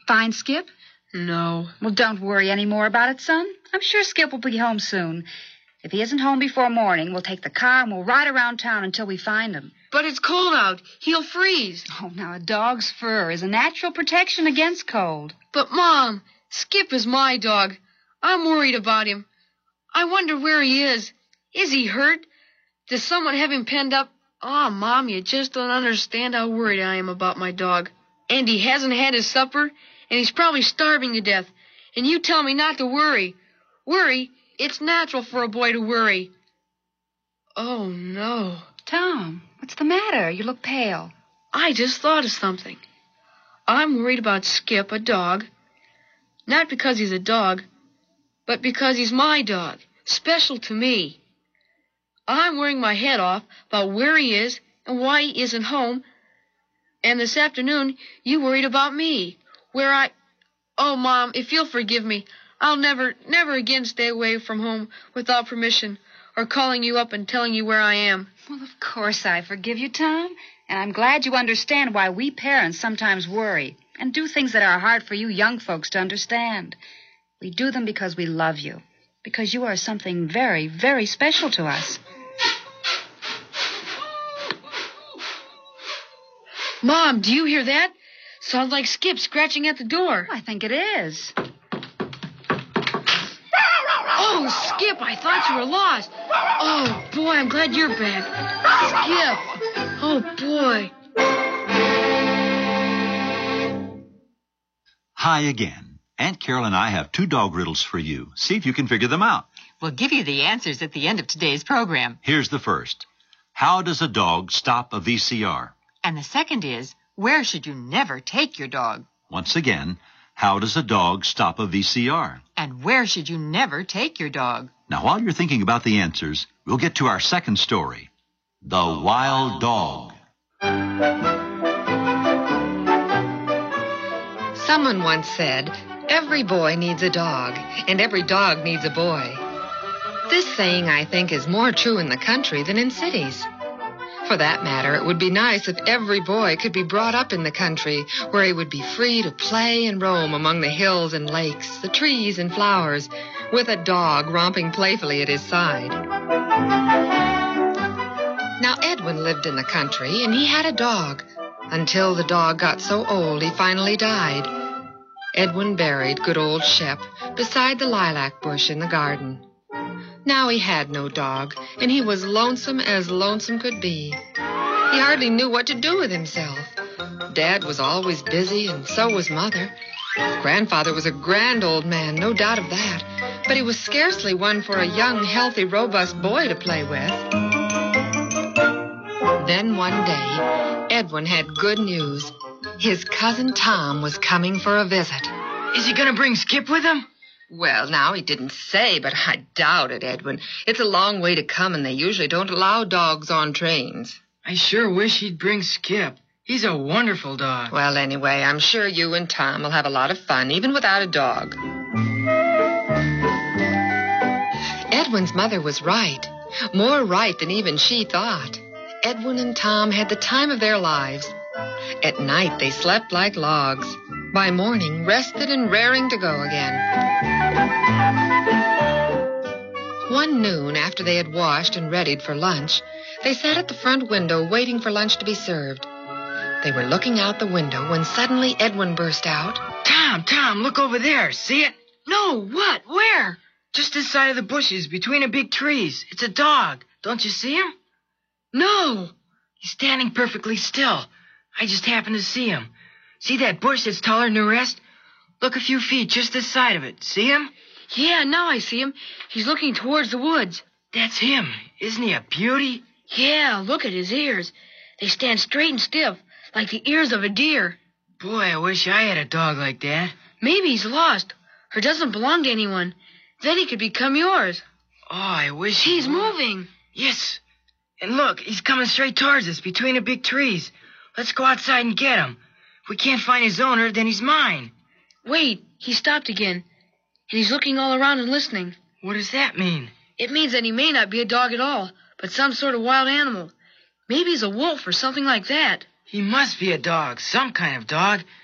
Find Skip? No. Well, don't worry any more about it, son. I'm sure Skip will be home soon. If he isn't home before morning, we'll take the car and we'll ride around town until we find him. But it's cold out. He'll freeze. Oh, now, a dog's fur is a natural protection against cold. But, Mom, Skip is my dog. I'm worried about him. I wonder where he is. Is he hurt? Does someone have him penned up? Oh, Mom, you just don't understand how worried I am about my dog. And he hasn't had his supper, and he's probably starving to death. And you tell me not to worry. Worry? It's natural for a boy to worry. Oh, no. Tom, what's the matter? You look pale. I just thought of something. I'm worried about Skip, a dog. Not because he's a dog, but because he's my dog, special to me. I'm worrying my head off about where he is and why he isn't home. And this afternoon, you worried about me, Oh, Mom, if you'll forgive me, I'll never again stay away from home without permission or calling you up and telling you where I am. Well, of course I forgive you, Tom. And I'm glad you understand why we parents sometimes worry and do things that are hard for you young folks to understand. We do them because we love you, because you are something very, very special to us. Mom, do you hear that? Sounds like Skip scratching at the door. I think it is. Oh, Skip, I thought you were lost. Oh, boy, I'm glad you're back. Skip. Oh, boy. Hi again. Aunt Carol and I have 2 dog riddles for you. See if you can figure them out. We'll give you the answers at the end of today's program. Here's the first. How does a dog stop a VCR? And the second is, where should you never take your dog? Once again, how does a dog stop a VCR? And where should you never take your dog? Now, while you're thinking about the answers, we'll get to our second story. The Wild Dog. Someone once said, every boy needs a dog, and every dog needs a boy. This saying, I think, is more true in the country than in cities. For that matter, it would be nice if every boy could be brought up in the country, where he would be free to play and roam among the hills and lakes, the trees and flowers, with a dog romping playfully at his side. Now, Edwin lived in the country, and he had a dog, until the dog got so old he finally died. Edwin buried good old Shep beside the lilac bush in the garden. Now he had no dog, and he was lonesome as lonesome could be. He hardly knew what to do with himself. Dad was always busy, and so was Mother. Grandfather was a grand old man, no doubt of that, but he was scarcely one for a young, healthy, robust boy to play with. Then one day, Edwin had good news. His cousin Tom was coming for a visit. Is he going to bring Skip with him? Well, now, he didn't say, but I doubt it, Edwin. It's a long way to come, and they usually don't allow dogs on trains. I sure wish he'd bring Skip. He's a wonderful dog. Well, anyway, I'm sure you and Tom will have a lot of fun, even without a dog. Edwin's mother was right. More right than even she thought. Edwin and Tom had the time of their lives. At night, they slept like logs. By morning, rested and raring to go again. One noon, after they had washed and readied for lunch, they sat at the front window waiting for lunch to be served. They were looking out the window when suddenly Edwin burst out. Tom, look over there. See it? No, what? Where? Just this side of the bushes, between the big trees. It's a dog. Don't you see him? No. He's standing perfectly still. I just happened to see him. See that bush that's taller than the rest? Look a few feet just this side of it. See him? Yeah, now I see him. He's looking towards the woods. That's him. Isn't he a beauty? Yeah, look at his ears. They stand straight and stiff, like the ears of a deer. Boy, I wish I had a dog like that. Maybe he's lost, or doesn't belong to anyone. Then he could become yours. Oh, I wish he's moving. Yes. And look, he's coming straight towards us between the big trees. Let's go outside and get him. If we can't find his owner, then he's mine. Wait, he stopped again. And he's looking all around and listening. What does that mean? It means that he may not be a dog at all, but some sort of wild animal. Maybe he's a wolf or something like that. He must be a dog, some kind of dog.